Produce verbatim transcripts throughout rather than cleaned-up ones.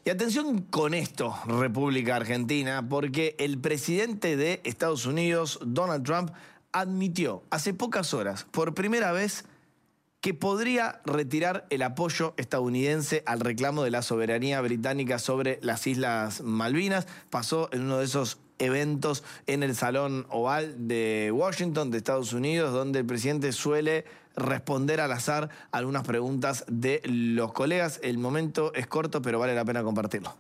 Y atención con esto, República Argentina, porque el presidente de Estados Unidos, Donald Trump, admitió hace pocas horas, por primera vez, que podría retirar el apoyo estadounidense al reclamo de la soberanía británica sobre las Islas Malvinas. Pasó en uno de esos eventos en el Salón Oval de Washington, de Estados Unidos, donde el presidente suele responder al azar algunas preguntas de los colegas. El momento es corto, pero vale la pena compartirlo.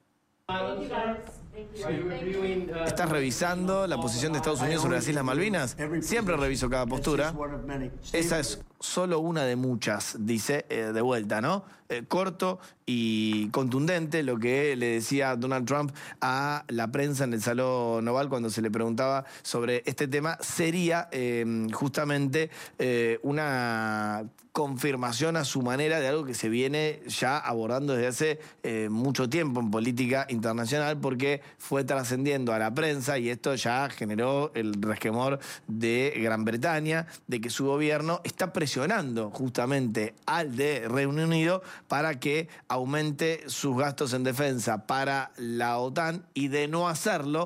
¿Estás revisando la posición de Estados Unidos sobre las Islas Malvinas? Siempre reviso cada postura. Esa es solo una de muchas, dice, eh, de vuelta, ¿no? Eh, corto y contundente lo que le decía Donald Trump a la prensa en el Salón Oval cuando se le preguntaba sobre este tema. Sería eh, justamente eh, una confirmación a su manera de algo que se viene ya abordando desde hace eh, mucho tiempo en política internacional, porque fue trascendiendo a la prensa y esto ya generó el resquemor de Gran Bretaña, de que su gobierno está presionando justamente al de Reino Unido para que aumente sus gastos en defensa para la OTAN, y de no hacerlo,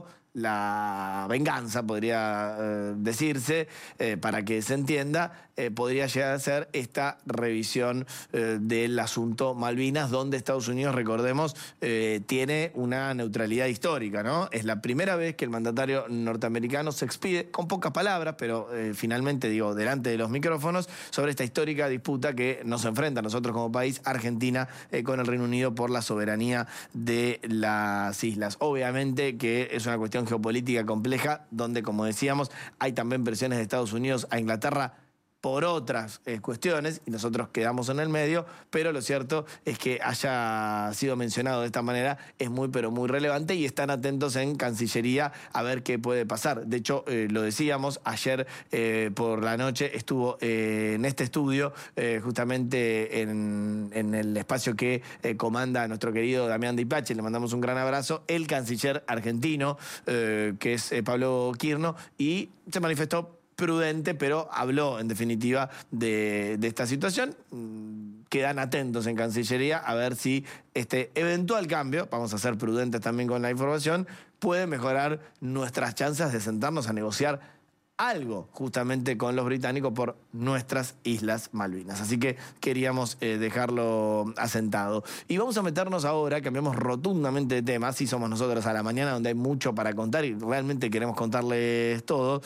la venganza, podría eh, decirse, eh, para que se entienda, eh, podría llegar a ser esta revisión eh, del asunto Malvinas, donde Estados Unidos, recordemos, eh, tiene una neutralidad histórica, ¿no? Es la primera vez que el mandatario norteamericano se expide, con pocas palabras, pero eh, finalmente, digo, delante de los micrófonos, sobre esta histórica disputa que nos enfrenta a nosotros como país, Argentina, eh, con el Reino Unido por la soberanía de las islas. Obviamente que es una cuestión geopolítica compleja, donde, como decíamos, hay también presiones de Estados Unidos a Inglaterra por otras eh, cuestiones, y nosotros quedamos en el medio, pero lo cierto es que haya sido mencionado de esta manera es muy, pero muy relevante, y están atentos en Cancillería a ver qué puede pasar. De hecho, eh, lo decíamos, ayer eh, por la noche estuvo eh, en este estudio, eh, justamente en, en el espacio que eh, comanda nuestro querido Damián Di Pace, le mandamos un gran abrazo, el canciller argentino, eh, que es eh, Pablo Quirno, y se manifestó prudente, pero habló en definitiva de, de esta situación. Quedan atentos en Cancillería a ver si este eventual cambio, vamos a ser prudentes también con la información, puede mejorar nuestras chances de sentarnos a negociar algo justamente con los británicos por nuestras Islas Malvinas. Así que queríamos eh, dejarlo asentado. Y vamos a meternos ahora, cambiamos rotundamente de tema, así somos nosotros a la mañana, donde hay mucho para contar y realmente queremos contarles todo.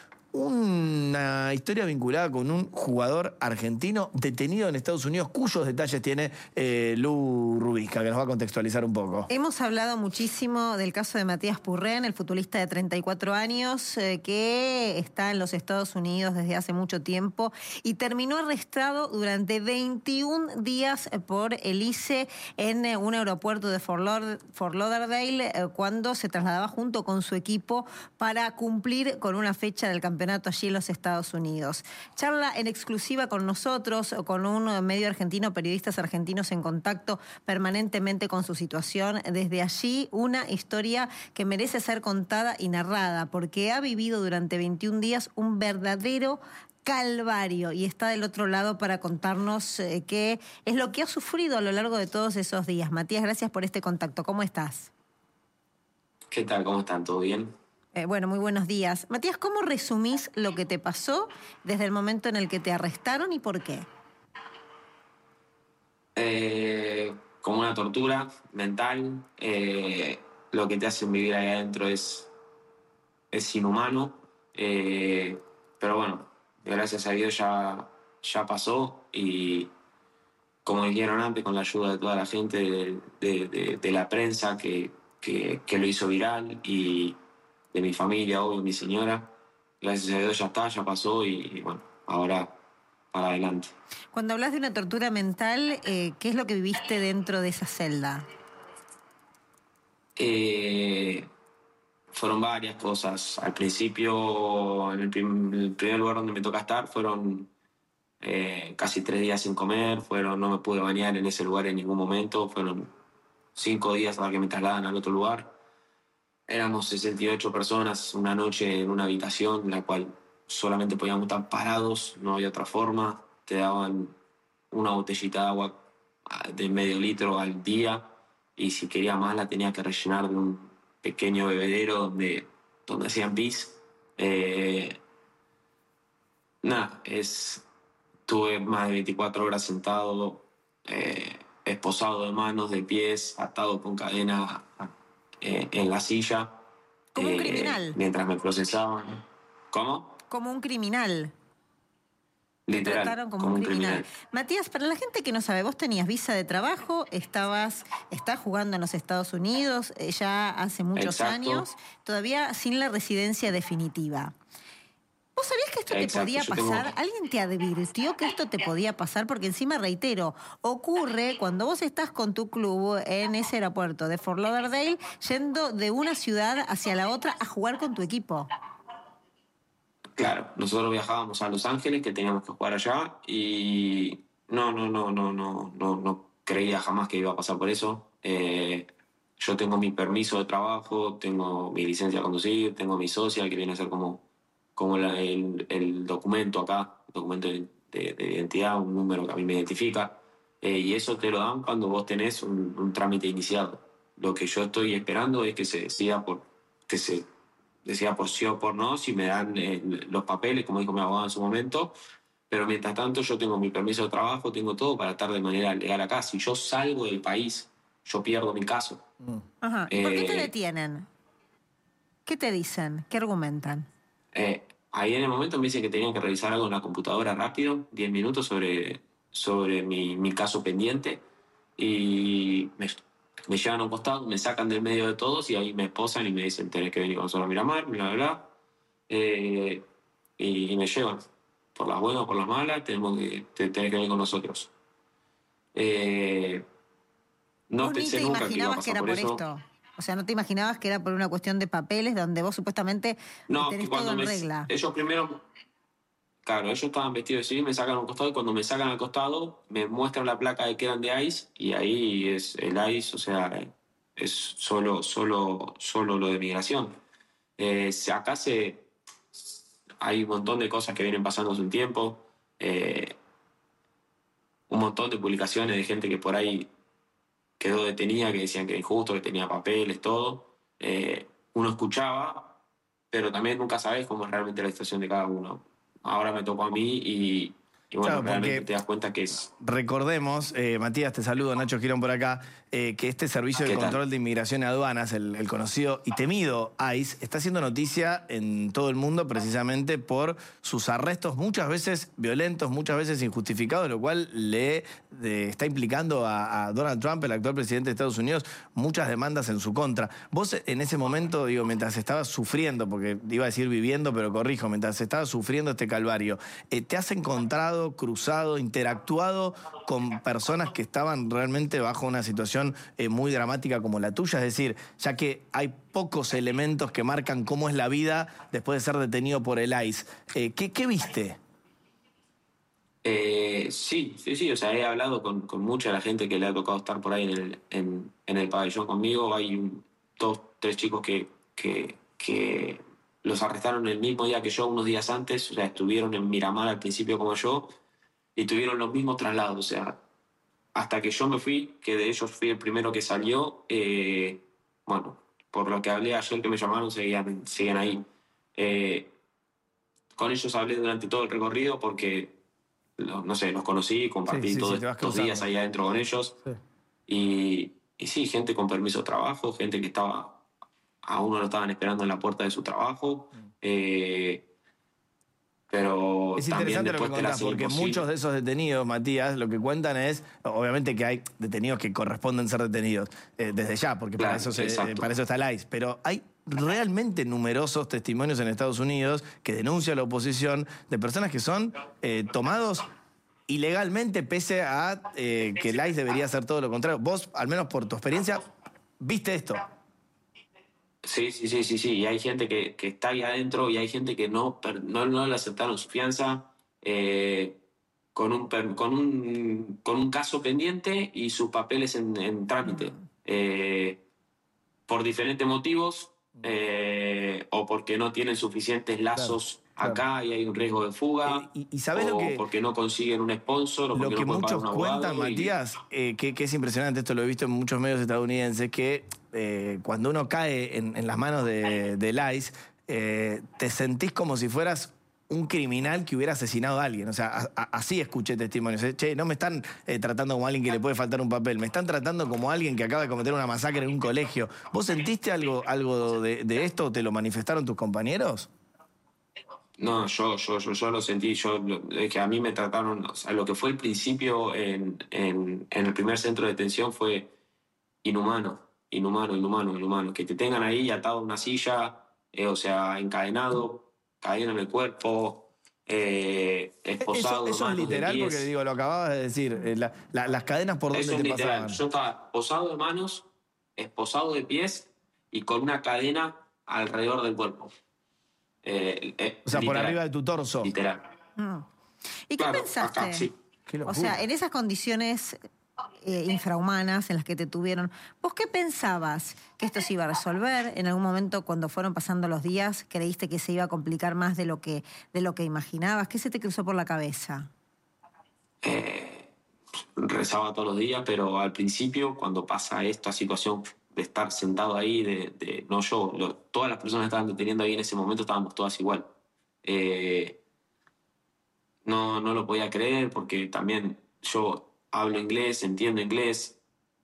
Una historia vinculada con un jugador argentino detenido en Estados Unidos, cuyos detalles tiene eh, Lu Rubisca, que nos va a contextualizar un poco. Hemos hablado muchísimo del caso de Matías Purren, el futbolista de treinta y cuatro años, eh, que está en los Estados Unidos desde hace mucho tiempo y terminó arrestado durante veintiún días por el I C E en eh, un aeropuerto de Fort, Laud Fort Lauderdale, eh, cuando se trasladaba junto con su equipo para cumplir con una fecha del campeonato allí en los Estados Unidos. Charla en exclusiva con nosotros, con un medio argentino, periodistas argentinos en contacto permanentemente con su situación. Desde allí, una historia que merece ser contada y narrada, porque ha vivido durante veintiún días un verdadero calvario y está del otro lado para contarnos eh, qué es lo que ha sufrido a lo largo de todos esos días. Matías, gracias por este contacto. ¿Cómo estás? ¿Qué tal? ¿Cómo están? ¿Todo bien? Eh, bueno, muy buenos días. Matías, ¿cómo resumís lo que te pasó desde el momento en el que te arrestaron y por qué? Eh, como una tortura mental. Eh, lo que te hacen vivir ahí adentro es, es inhumano. Eh, pero bueno, gracias a Dios ya, ya pasó, y como dijeron antes, con la ayuda de toda la gente, de, de, de, de la prensa que, que, que lo hizo viral, y de mi familia, obvio, mi señora, gracias a Dios ya está, ya pasó, y, y bueno, ahora para adelante. Cuando hablas de una tortura mental, eh, ¿qué es lo que viviste dentro de esa celda? Eh, fueron varias cosas. Al principio, en el, prim el primer lugar donde me toca estar, fueron eh, casi tres días sin comer, fueron, no me pude bañar en ese lugar en ningún momento, fueron cinco días hasta que me trasladan al otro lugar. Éramos sesenta y ocho personas una noche en una habitación en la cual solamente podíamos estar parados, no había otra forma. Te daban una botellita de agua de medio litro al día, y si quería más la tenía que rellenar de un pequeño bebedero donde, donde hacían pis. Eh, nada, es, tuve más de veinticuatro horas sentado, eh, esposado de manos, de pies, atado con cadena eh, en la silla. Como un eh, criminal. Mientras me procesaban. ¿Cómo? Como un criminal. Te Literal, trataron como, como un un criminal. criminal. Matías, para la gente que no sabe, vos tenías visa de trabajo, estabas, estás jugando en los Estados Unidos eh, ya hace muchos Exacto. años, todavía sin la residencia definitiva. ¿Vos sabías que esto te Exacto, podía yo pasar? tengo- ¿Alguien te advirtió que esto te podía pasar? Porque encima, reitero, ocurre cuando vos estás con tu club en ese aeropuerto de Fort Lauderdale, yendo de una ciudad hacia la otra a jugar con tu equipo. Claro, nosotros viajábamos a Los Ángeles, que teníamos que jugar allá, y no, no, no, no, no, no, no creía jamás que iba a pasar por eso. Eh, yo tengo mi permiso de trabajo, tengo mi licencia de conducir, tengo mi socia, que viene a ser como, como la- el, el documento acá, documento de, de- de identidad, un número que a mí me identifica, eh, y eso te lo dan cuando vos tenés un, un trámite iniciado. Lo que yo estoy esperando es que se decida por, que se decía por sí o por no, si me dan eh, los papeles, como dijo mi abogado en su momento, pero mientras tanto yo tengo mi permiso de trabajo, tengo todo para estar de manera legal acá. Si yo salgo del país, yo pierdo mi caso. Ajá. ¿Y por qué te Eh, detienen? ¿Qué te dicen? ¿Qué argumentan? Eh, ahí en el momento me dicen que tenían que revisar algo en la computadora rápido, diez minutos sobre, sobre mi, mi caso pendiente, y me, me llevan a un costado, me sacan del medio de todos y ahí me esposan y me dicen tenés que venir con nosotros a Miramar, bla, bla, bla. Eh, y, y me llevan. Por las buenas o por las malas, tenemos que, te- tenés que venir con nosotros. Eh, no Vos ni pensé te nunca que iba a imaginabas que pasar era por por eso. esto. O sea, no te imaginabas que era por una cuestión de papeles donde vos supuestamente No, que tenés cuando todo en me, regla. ellos primero Claro, ellos estaban vestidos de civil, me sacan a un costado y cuando me sacan al costado me muestran la placa de que eran de ICE y ahí es el ICE, o sea, es solo, solo, solo lo de migración. Eh, se- acá se, hay un montón de cosas que vienen pasando hace un tiempo, eh, un montón de publicaciones de gente que por ahí quedó detenida, que decían que era injusto, que tenía papeles, todo. Eh, uno escuchaba, pero también nunca sabes cómo es realmente la situación de cada uno. Ahora me tocó a mí y, y bueno, Claro, realmente porque te das cuenta que es... recordemos, eh, Matías, te saludo, Nacho Girón por acá, eh, que este Servicio de ¿Qué tal? Control de Inmigración y Aduanas, el, el conocido y temido ICE, está haciendo noticia en todo el mundo precisamente por sus arrestos, muchas veces violentos, muchas veces injustificados, lo cual le de, está implicando a, a Donald Trump, el actual presidente de Estados Unidos, muchas demandas en su contra. Vos en ese momento, digo, mientras estabas sufriendo, porque iba a decir viviendo, pero corrijo, mientras estabas sufriendo este calvario, eh, ¿te has encontrado, cruzado, interactuado con personas que estaban realmente bajo una situación eh, muy dramática como la tuya? Es decir, ya que hay pocos elementos que marcan cómo es la vida después de ser detenido por el ICE. Eh, ¿qué, ¿Qué viste? Eh, sí, sí, sí, o sea, he hablado con, con mucha de la gente que le ha tocado estar por ahí en el, en, en el pabellón conmigo. Hay un- dos, tres chicos que, que, que los arrestaron el mismo día que yo, unos días antes, o sea, estuvieron en Miramar al principio como yo y tuvieron los mismos traslados, o sea, hasta que yo me fui, que de ellos fui el primero que salió, eh, bueno, por lo que hablé ayer que me llamaron, seguían, siguen ahí. Eh, con ellos hablé durante todo el recorrido porque, lo- no sé, los conocí, Sí, compartí sí, sí, todos te vas estos días cruzando. ahí adentro con ellos. Sí. Y, y sí, gente con permiso de trabajo, gente que estaba, a uno lo estaban esperando en la puerta de su trabajo. Eh, pero Es también interesante lo que después te la contás, hacen porque imposible. muchos de esos detenidos, Matías, lo que cuentan es, obviamente que hay detenidos que corresponden ser detenidos eh, desde ya, porque para, Claro, eso se- exacto. para eso está el ICE, pero hay realmente numerosos testimonios en Estados Unidos que denuncia la oposición de personas que son eh, tomados ilegalmente, pese a eh, que el ICE debería hacer todo lo contrario. Vos, al menos por tu experiencia, viste esto. Sí, sí, sí, sí, sí. Y hay gente que, que está ahí adentro y hay gente que no, per- no, no le aceptaron su fianza eh, con, un, per- con, un, con un caso pendiente y sus papeles en, en trámite. Eh, por diferentes motivos eh, o porque no tienen suficientes lazos acá y hay un riesgo de fuga, eh, y, y ¿sabés o lo que, porque no consiguen un sponsor, o porque lo que no pueden pagar muchos un abogado. cuentan, y... Matías, eh, que, que es impresionante, esto lo he visto en muchos medios estadounidenses, que eh, cuando uno cae en, en las manos de, del ICE, eh, te sentís como si fueras un criminal que hubiera asesinado a alguien. O sea, a, a, así escuché testimonios. ¿eh? Che, no me están eh, tratando como alguien que le puede faltar un papel, me están tratando como alguien que acaba de cometer una masacre en un colegio. ¿Vos sentiste algo, algo de, de esto o te lo manifestaron tus compañeros? No, yo, yo, yo, yo lo sentí, yo, lo- es que a mí me trataron, o sea, lo que fue el principio en, en, en el primer centro de detención fue inhumano, inhumano, inhumano, inhumano. Que te tengan ahí atado a una silla, eh, o sea, encadenado, cadena en el cuerpo, eh, Eso, esposado de eso es manos, de literal, porque pies. digo, lo acababas de decir. eh, la- la- las cadenas por Eso dónde es te literal. pasaban. Yo estaba posado de manos, esposado de pies y con una cadena alrededor del cuerpo. Eh, eh, O sea, por literal, arriba de tu torso. literal. Mm. ¿Y qué Claro, pensaste? acá, sí. Qué O locura. sea, en esas condiciones eh, infrahumanas en las que te tuvieron, ¿vos qué pensabas? ¿Que esto se iba a resolver? ¿En algún momento, cuando fueron pasando los días, creíste que se iba a complicar más de lo que, de lo que imaginabas? ¿Qué se te cruzó por la cabeza? Eh, rezaba todos los días, pero al principio, cuando pasa esta situación de estar sentado ahí, de, de- no yo, lo- todas las personas que estaban deteniendo ahí en ese momento estábamos todas igual. Eh, no, no lo podía creer porque también yo hablo inglés, entiendo inglés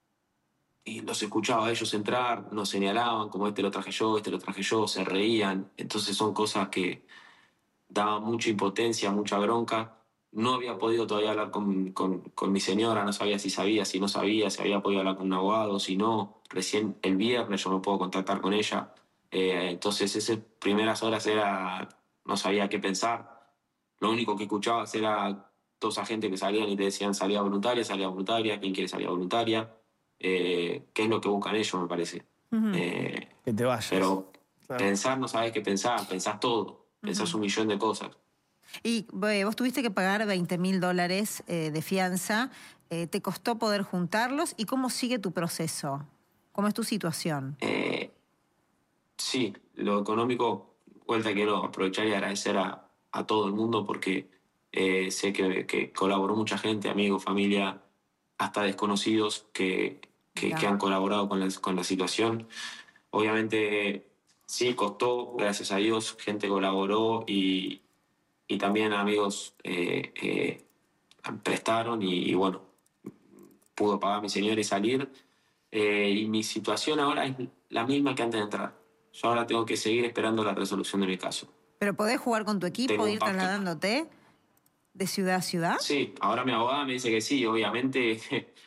y los escuchaba a ellos entrar, nos señalaban como este lo traje yo, este lo traje yo, se reían. Entonces son cosas que daba mucha impotencia, mucha bronca. No había podido todavía hablar con, con, con mi señora, no sabía si sabía, si no sabía, si había podido hablar con un abogado, si no. Recién el viernes yo me puedo contactar con ella. Eh, entonces esas primeras horas era, no sabía qué pensar. Lo único que escuchabas era dos agentes que salían y te decían salida voluntaria, salida voluntaria, quién quiere salida voluntaria. Eh, ¿Qué es lo que buscan ellos, me parece? Ujú. Eh, Que te vayas. pero Claro. pensar no sabes qué pensar, pensás todo, pensás un millón de cosas. Y eh, vos tuviste que pagar veinte mil dólares eh, de fianza. Eh, ¿Te costó poder juntarlos? ¿Y cómo sigue tu proceso? ¿Cómo es tu situación? Eh, sí, lo económico, vuelta quiero aprovechar y agradecer a, a todo el mundo porque eh, sé que, que colaboró mucha gente, amigos, familia, hasta desconocidos que, que, que han colaborado con la, con la situación. Obviamente sí, costó, gracias a Dios, gente colaboró y, y también amigos eh, eh, prestaron y, y bueno, pudo pagar mi señor y salir. Eh, y mi situación ahora es la misma que antes de entrar. Yo ahora tengo que seguir esperando la resolución de mi caso. ¿Pero podés jugar con tu equipo, Tengo un ir pacto. trasladándote de ciudad a ciudad? Sí, ahora mi abogada me dice que sí, obviamente.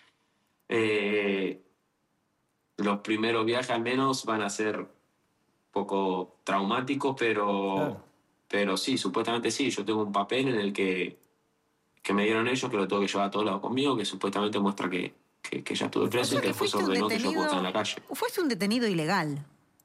eh, los primeros viajes al menos van a ser un poco traumáticos, pero, Claro. pero sí, supuestamente sí. Yo tengo un papel en el que, que me dieron ellos, que lo tengo que llevar a todos lados conmigo, que supuestamente muestra que, que, que ya estuve O preso sea y que que después fuiste un ordenó que yo puedo estar en detenido, la calle. fuiste un detenido ilegal.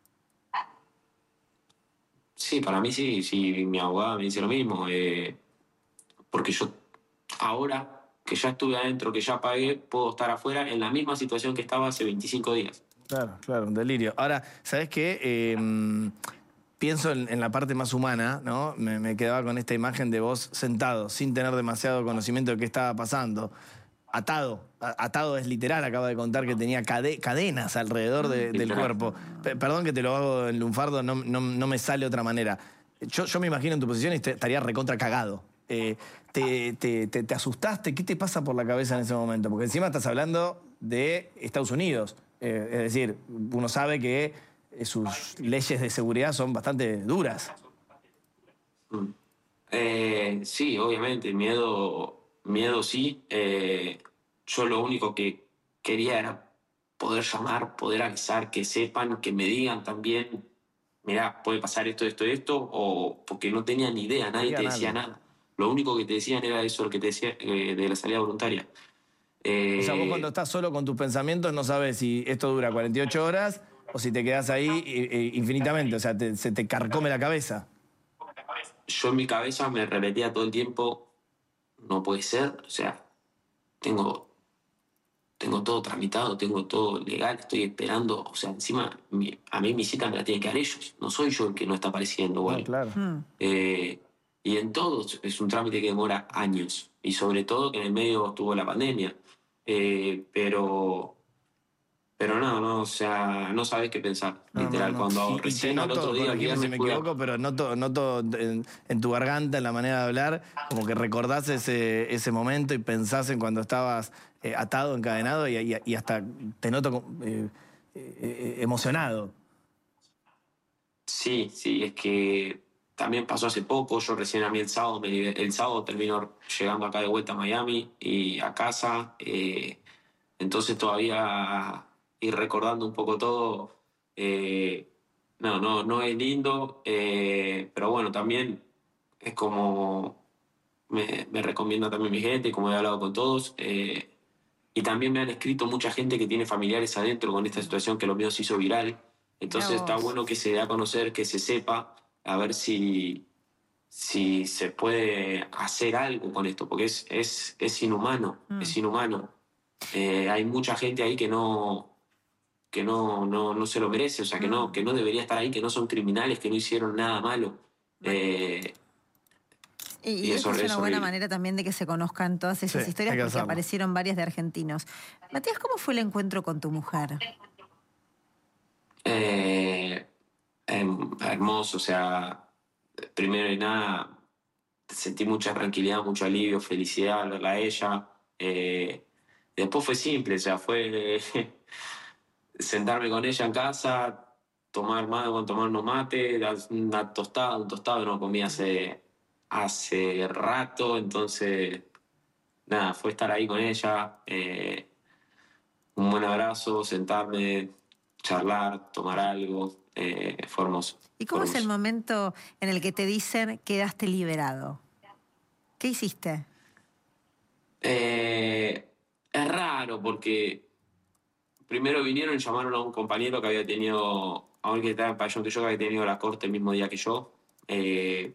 Sí, para mí sí, sí, mi abogada me dice lo mismo, eh, porque yo ahora que ya estuve adentro, que ya pagué, puedo estar afuera en la misma situación que estaba hace veinticinco días. Claro, claro, un delirio. Ahora, ¿sabes qué? Eh, pienso en, en la parte más humana, ¿no? Me, me quedaba con esta imagen de vos sentado, sin tener demasiado conocimiento de qué estaba pasando. Atado, A- atado es literal, acaba de contar que tenía cade- cadenas alrededor de- del Literal. cuerpo. Pe- perdón que te lo hago en lunfardo, no, no, no me sale otra manera. Yo, yo me imagino en tu posición y te- estaría recontra cagado. Eh, te, te, te- te asustaste? ¿Qué te pasa por la cabeza en ese momento? Porque encima estás hablando de Estados Unidos. Eh, es decir, uno sabe que eh, sus leyes de seguridad son bastante duras. Mm. Eh, sí, obviamente, miedo, miedo sí. Eh, yo lo único que quería era poder llamar, poder avisar, que sepan, que me digan también, mirá, puede pasar esto, esto, esto, o porque no tenía ni idea, nadie Diga te decía nadie. nada. Lo único que te decían era eso, lo que te decía eh, de la salida voluntaria. Eh, O sea, vos cuando estás solo con tus pensamientos no sabes si esto dura cuarenta y ocho horas o si te quedás ahí eh, eh, infinitamente. O sea, te- se te carcome la cabeza. yo en mi cabeza me repetía todo el tiempo, no puede ser, o sea, tengo, tengo todo tramitado, tengo todo legal, estoy esperando, o sea, encima mi- a mí mi cita me la tienen que dar ellos, no soy yo el que no está apareciendo, No, ¿vale? claro. Mm. Eh, y en todos es un trámite que demora años, y sobre todo que en el medio estuvo la pandemia. Eh, pero... Pero no, no, o sea, no sabes qué pensar, No, literal. no, no. Cuando Y, y te recién al noto, otro día, el corregime si viernes, me pude- equivoco, pero noto, noto en, en tu garganta, en la manera de hablar, como que recordás ese, ese momento y pensás en cuando estabas eh, atado, encadenado y, y- y hasta te noto eh, eh, emocionado. Sí, sí, es que también pasó hace poco. Yo recién a mí el sábado, me, el sábado termino llegando acá de vuelta a Miami y a casa. eh, entonces todavía ir recordando un poco todo, eh, no, no, no es lindo, eh, pero bueno, también es como me, me recomienda también mi gente, como he hablado con todos. eh, y también me han escrito mucha gente que tiene familiares adentro con esta situación, que lo mío se hizo viral. Mirá Entonces está vos. bueno que se dé a conocer, que se sepa, a ver si, si se puede hacer algo con esto, porque es, es, es inhumano, Mm. es inhumano. Eh, hay mucha gente ahí que no que no, no, no se lo merece, o sea, que no, Mm. que no debería estar ahí, que no son criminales, que no hicieron nada malo. Eh, Y, y y eso esta es es una buena horrible. manera también de que se conozcan todas esas Sí, historias, hay que porque hacerlo. aparecieron varias de argentinos. Matías, ¿cómo fue el encuentro con tu mujer? Eh, em, hermoso, o sea, primero y nada, sentí mucha tranquilidad, mucho alivio, felicidad al verla a ella. Eh, después fue simple, o sea, fue sentarme con ella en casa, tomar mate, tomar unos mate, una tostada, un tostado, no comía hace, hace rato, entonces, nada, fue estar ahí con ella, eh, un buen abrazo, sentarme, charlar, tomar algo, eh, fue hermoso. ¿Y fue cómo es el hermoso. momento en el que te dicen quedaste liberado? ¿Qué hiciste? Eh, es raro porque primero vinieron y llamaron a un compañero que había tenido, a un que estaba en pabellón que yo, que había tenido la corte el mismo día que yo. Eh,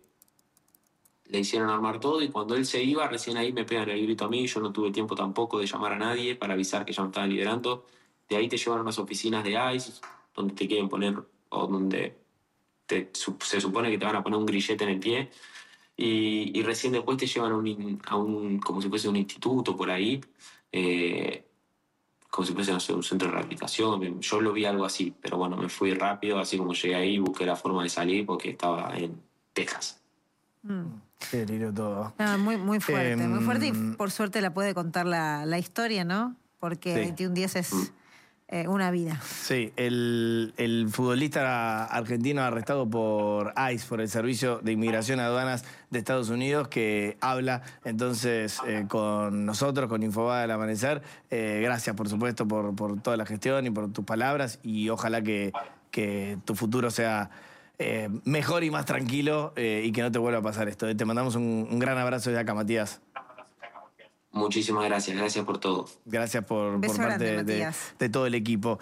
le hicieron armar todo y cuando él se iba, recién ahí me pegan el grito a mí. Yo no tuve tiempo tampoco de llamar a nadie para avisar que ya me estaban liberando. De ahí te llevan a unas oficinas de ICE donde te quieren poner, o donde te, se supone que te van a poner un grillete en el pie. Y, y recién después te llevan a un, a un, como si fuese un instituto por ahí, eh, como si fuese, no sé, un centro de rehabilitación. Yo lo vi algo así, pero bueno, me fui rápido, así como llegué ahí, busqué la forma de salir porque estaba en Texas. Mm. Qué delirio todo. Ah, muy, muy fuerte, Em, muy fuerte y por suerte la puede contar la, la historia, ¿no? Porque Sí. veintiún días es Mm. eh, una vida. Sí, el, el futbolista argentino arrestado por ICE, por el Servicio de Inmigración y Aduanas de Estados Unidos, que habla entonces eh, con nosotros, con Infobae del Amanecer. Eh, gracias, por supuesto, por, por toda la gestión y por tus palabras y ojalá que, que tu futuro sea eh, mejor y más tranquilo eh, y que no te vuelva a pasar esto. Te mandamos un, un gran abrazo desde acá, Matías. Muchísimas gracias, gracias por todo. Gracias por, Un beso por parte grande, de, Matías. de todo el equipo.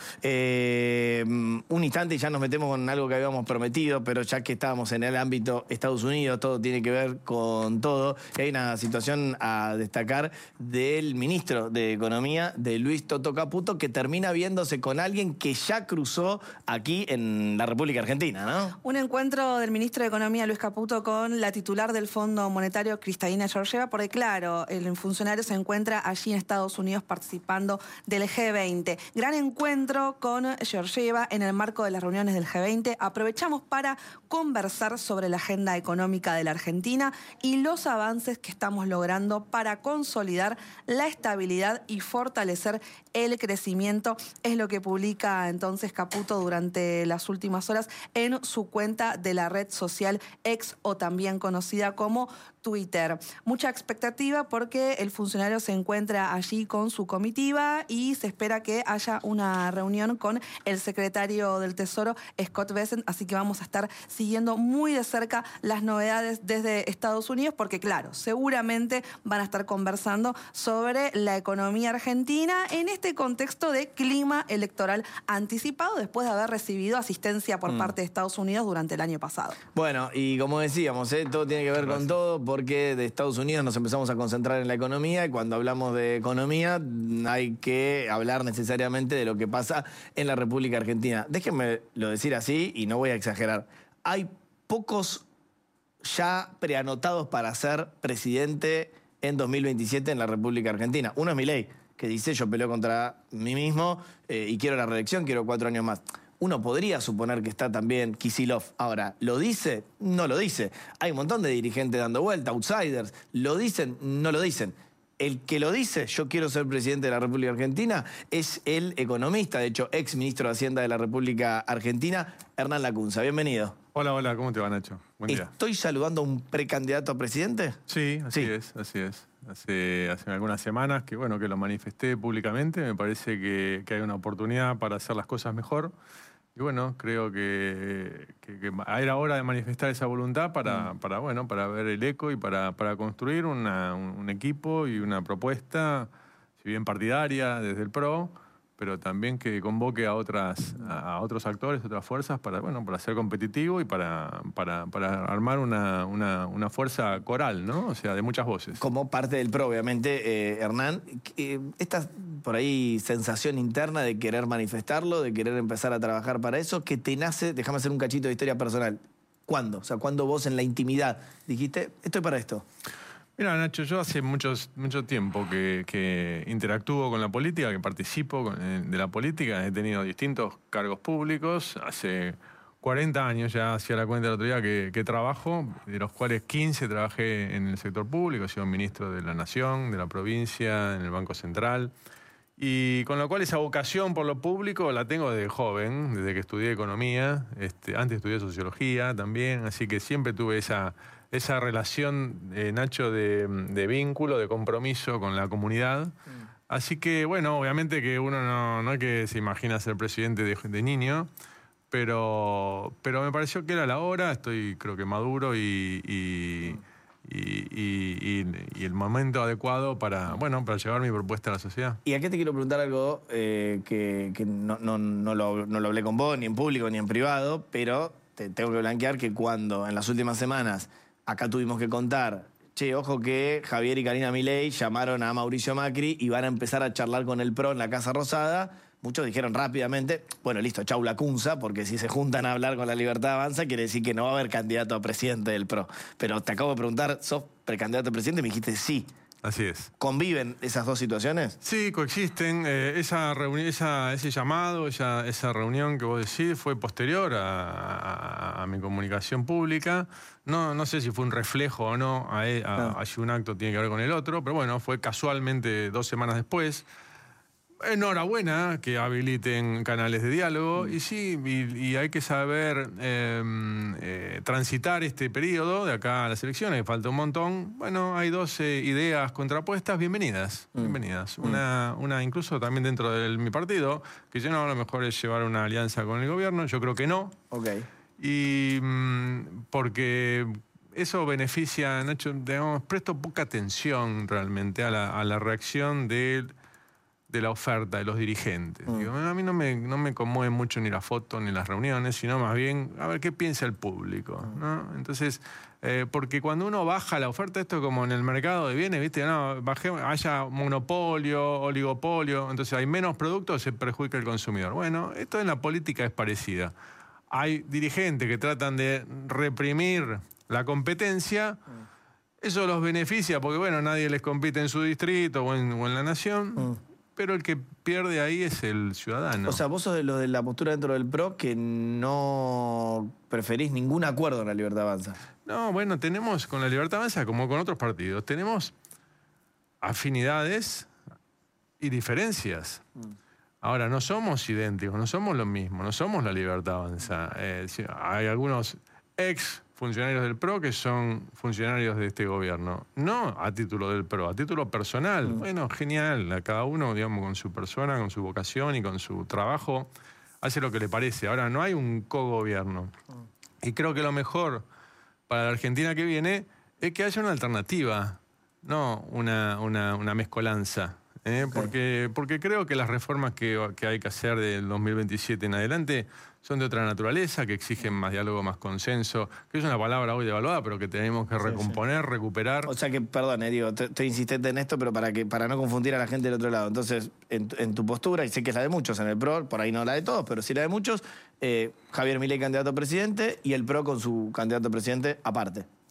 Eh, un instante y ya nos metemos con algo que habíamos prometido, pero ya que estábamos en el ámbito Estados Unidos, todo tiene que ver con todo. Y hay una situación a destacar del ministro de Economía, de Luis Toto Caputo, que termina viéndose con alguien que ya cruzó aquí en la República Argentina, ¿no? Un encuentro del ministro de Economía, Luis Caputo, con la titular del Fondo Monetario, Cristalina Georgieva, porque claro, el funcionario se encuentra allí en Estados Unidos participando del G veinte. Gran encuentro con Georgieva en el marco de las reuniones del G veinte. Aprovechamos para conversar sobre la agenda económica de la Argentina y los avances que estamos logrando para consolidar la estabilidad y fortalecer el crecimiento. Es lo que publica entonces Caputo durante las últimas horas en su cuenta de la red social X, o también conocida como Twitter. Mucha expectativa porque el funcionario se encuentra allí con su comitiva y se espera que haya una reunión con el secretario del Tesoro, Scott Bessent, así que vamos a estar siguiendo muy de cerca las novedades desde Estados Unidos porque, claro, seguramente van a estar conversando sobre la economía argentina en este contexto de clima electoral anticipado después de haber recibido asistencia por Mm. parte de Estados Unidos durante el año pasado. Bueno, y como decíamos, ¿eh? todo tiene que ver con todo, porque de Estados Unidos nos empezamos a concentrar en la economía, y cuando hablamos de economía hay que hablar necesariamente de lo que pasa en la República Argentina. Déjenme lo decir así, y no voy a exagerar. Hay pocos ya preanotados para ser presidente en dos mil veintisiete en la República Argentina. Uno es Milei, que dice yo peleo contra mí mismo eh, y quiero la reelección, quiero cuatro años más. Uno podría suponer que está también Kicillof. Ahora, ¿lo dice? No lo dice. Hay un montón de dirigentes dando vuelta, outsiders. ¿Lo dicen? No lo dicen. El que lo dice, yo quiero ser presidente de la República Argentina, es el economista, de hecho, ex ministro de Hacienda de la República Argentina, Hernán Lacunza. Bienvenido. Hola, hola, ¿cómo te va, Nacho? Buen día. ¿Estoy saludando a un precandidato a presidente? Sí, así Sí. es, así es. Hace, hace algunas semanas que, bueno, que lo manifesté públicamente. Me parece que, que hay una oportunidad para hacer las cosas mejor. Y bueno, creo que, que, que era hora de manifestar esa voluntad para, Mm. para, bueno, para ver el eco y para, para construir una, un, un equipo y una propuesta, si bien partidaria desde el P R O, pero también que convoque a otras a, a otros actores, otras fuerzas para, bueno, para ser competitivo y para, para, para armar una, una, una fuerza coral, ¿no? O sea, de muchas voces. Como parte del P R O, obviamente, eh, Hernán, eh, esta por ahí sensación interna de querer manifestarlo, de querer empezar a trabajar para eso, que te nace, déjame hacer un cachito de historia personal. ¿Cuándo? O sea, ¿cuándo vos en la intimidad dijiste, estoy para esto? Mira, Nacho, yo hace muchos, mucho tiempo que, que interactúo con la política, que participo con, eh, de la política. He tenido distintos cargos públicos. Hace cuarenta años ya, hacía la cuenta el otro día, que, que trabajo, de los cuales quince trabajé en el sector público. He sido ministro de la Nación, de la provincia, en el Banco Central. Y con lo cual esa vocación por lo público la tengo desde joven, desde que estudié economía. Este, antes estudié sociología también, así que siempre tuve esa... esa relación, eh, Nacho, de, de vínculo, de compromiso con la comunidad. Mm. Así que, bueno, obviamente que uno no, no es que se imagina ser presidente de, de niño, pero, pero me pareció que era la hora, estoy creo que maduro y, y, mm. y, y, y, y el momento adecuado para, bueno, para llevar mi propuesta a la sociedad. Y aquí te quiero preguntar algo eh, que, que no, no, no, lo, no lo hablé con vos, ni en público, ni en privado, pero te tengo que blanquear que cuando en las últimas semanas acá tuvimos que contar, che, ojo que Javier y Karina Milei llamaron a Mauricio Macri y van a empezar a charlar con el P R O en la Casa Rosada. Muchos dijeron rápidamente, bueno, listo, chau Lacunza, porque si se juntan a hablar con la Libertad Avanza, quiere decir que no va a haber candidato a presidente del P R O. Pero te acabo de preguntar, ¿sos precandidato a presidente? Y me dijiste sí. Así es. ¿Conviven esas dos situaciones? Sí, coexisten. Eh, esa reuni- esa, ese llamado, esa, esa reunión que vos decís fue posterior a, a, a mi comunicación pública. No, no sé si fue un reflejo o no, a, a, a, si un acto tiene que ver con el otro, pero bueno, fue casualmente dos semanas después. Enhorabuena que habiliten canales de diálogo mm. y sí, y, y hay que saber eh, eh, transitar este periodo de acá a las elecciones, que falta un montón. Bueno, hay dos eh, ideas contrapuestas, bienvenidas, mm. bienvenidas. Mm. Una, una incluso también dentro de mi partido, que yo no, a lo mejor es llevar una alianza con el gobierno, yo creo que no. Okay. Y mm, porque eso beneficia, Nacho, digamos, presto poca atención realmente a la, a la reacción de... de la oferta de los dirigentes. Mm. Digo, a mí no me, no me conmueve mucho ni la foto ni las reuniones, sino más bien a ver qué piensa el público, ¿no? Entonces, eh, porque cuando uno baja la oferta, esto es como en el mercado de bienes, ¿viste? No, baje, haya monopolio, oligopolio, entonces hay menos productos, se perjudica el consumidor. Bueno, esto en la política es parecida. Hay dirigentes que tratan de reprimir la competencia, mm. eso los beneficia porque, bueno, nadie les compite en su distrito o en, o en la nación, mm. pero el que pierde ahí es el ciudadano. O sea, vos sos de los de la postura dentro del P R O que no preferís ningún acuerdo en la Libertad Avanza. No, bueno, tenemos con la Libertad Avanza, como con otros partidos, tenemos afinidades y diferencias. Mm. Ahora, no somos idénticos, no somos lo mismo, no somos la Libertad Avanza. Eh, hay algunos ex funcionarios del P R O que son funcionarios de este gobierno. No a título del P R O, a título personal. Mm. Bueno, genial. A cada uno, digamos, con su persona, con su vocación y con su trabajo, hace lo que le parece. Ahora, no hay un cogobierno. Mm. Y creo que lo mejor para la Argentina que viene es que haya una alternativa, no una, una, una mezcolanza. ¿eh? Okay. Porque, porque creo que las reformas que, que hay que hacer del dos mil veintisiete en adelante son de otra naturaleza, que exigen más diálogo, más consenso, que es una palabra hoy devaluada, pero que tenemos que recomponer, sí, sí. recuperar. O sea que, perdón, eh, digo, estoy insistente en esto, pero para que para no confundir a la gente del otro lado. Entonces, en, en tu postura, y sé que es la de muchos en el P R O, por ahí no la de todos, pero sí la de muchos, eh, Javier Milei candidato a presidente y el P R O con su candidato a presidente aparte.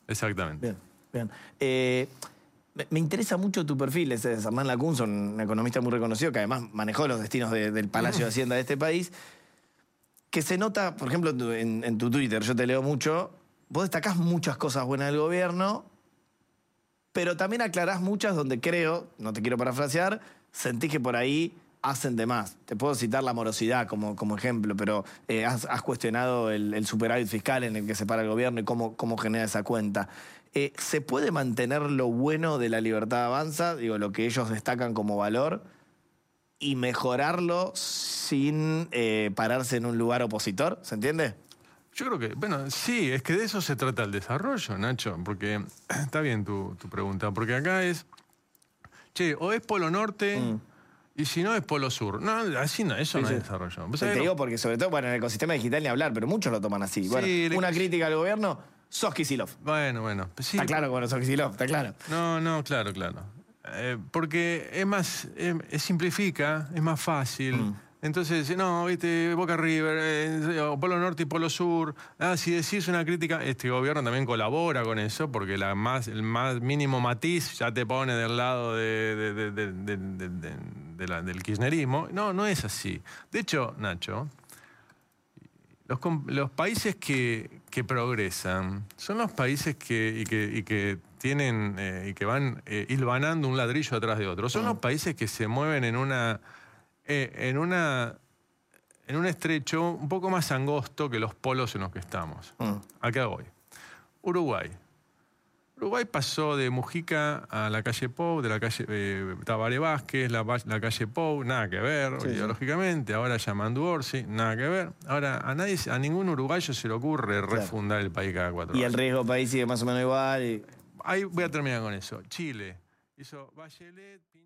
Exactamente. Bien, bien. Eh, me, me interesa mucho tu perfil, ese es Hernán Lacunzo, un economista muy reconocido que además manejó los destinos de, del Palacio de Hacienda de este país, que se nota, por ejemplo, en tu, en, en tu Twitter, yo te leo mucho, vos destacás muchas cosas buenas del gobierno, pero también aclarás muchas donde creo, no te quiero parafrasear, sentís que por ahí hacen de más. Te puedo citar la morosidad como, como ejemplo, pero eh, has, has cuestionado el, el superávit fiscal en el que se para el gobierno y cómo, cómo genera esa cuenta. Eh, ¿Se puede mantener lo bueno de la libertad avanza, digo, lo que ellos destacan como valor, y mejorarlo sin eh, pararse en un lugar opositor? ¿Se entiende? Yo creo que, bueno, sí, es que de eso se trata el desarrollo, Nacho, porque está bien tu, tu pregunta, porque acá es, che, o es Polo Norte... Mm. Y si no, es Polo Sur. No, así no, eso sí, no sí. es desarrollo. Te digo porque, sobre todo, bueno, en el ecosistema digital ni hablar, pero muchos lo toman así. Sí, bueno, una crítica al gobierno, sos Kicillof. Bueno, bueno. Sí. Está claro, bueno, sos Kicillof, está claro. No, no, claro, claro. Eh, porque es más, es, es simplifica, es más fácil. Mm. Entonces, no, viste, Boca River, eh, Polo Norte y Polo Sur. Ah, si decís una crítica, este gobierno también colabora con eso, porque la más, el más mínimo matiz ya te pone del lado de, de, de, de, de, de, de, de la, del kirchnerismo. No, no es así. De hecho, Nacho, los, los países que, que progresan son los países que, y que, y que tienen eh, y que van eh, hilvanando un ladrillo atrás de otro. Son los países que se mueven en una... Eh, en, una, en un estrecho un poco más angosto que los polos en los que estamos. Mm. Acá voy. Uruguay. Uruguay pasó de Mujica a la calle Pou, de la calle eh, Tabaré Vázquez, la, la calle Pou, nada que ver, sí, ideológicamente. Sí. Ahora Yamandu Orsi, nada que ver. Ahora a nadie, a ningún uruguayo se le ocurre claro. refundar el país cada cuatro años. Y el riesgo país sigue más o menos igual. Y... Ahí voy a terminar con eso. Chile hizo Bachelet...